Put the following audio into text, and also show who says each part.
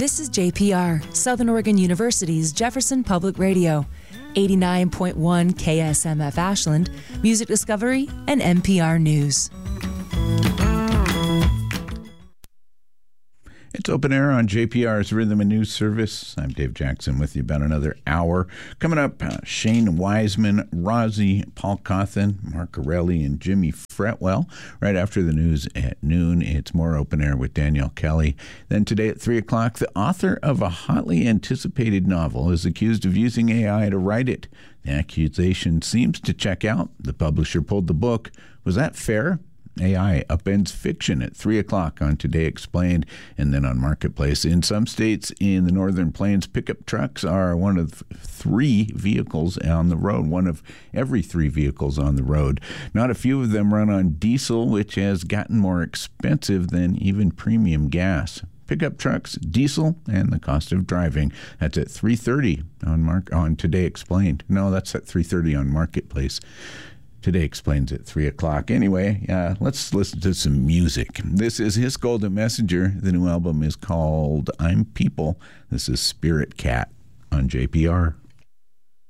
Speaker 1: This is JPR, Southern Oregon University's Jefferson Public Radio, 89.1 KSMF Ashland, Music Discovery, and NPR News.
Speaker 2: It's Open Air on JPR's Rhythm and News Service. I'm Dave Jackson with you about another hour. Coming up, Shane Wiseman, Rosie, Paul Cawthon, Mark Corelli, and Jimmy Fretwell. Right after the news at noon, it's more Open Air with Danielle Kelly. Then today at 3 o'clock, the author of a hotly anticipated novel is accused of using AI to write it. The accusation seems to check out. The publisher pulled the book. Was that fair? AI upends fiction at 3 o'clock on Today Explained, and then on Marketplace. In some states in the Northern Plains, pickup trucks are one of 3 vehicles on the road, one of every 3 vehicles on the road. Not a few of them run on diesel, which has gotten more expensive than even premium gas. Pickup trucks, diesel, and the cost of driving. That's at 3:30 on Today Explained. No, that's at 3:30 on Marketplace. Today Explains at 3 o'clock. Anyway, let's listen to some music. This is His Golden Messenger. The new album is called I'm People. This is Spirit Cat on JPR.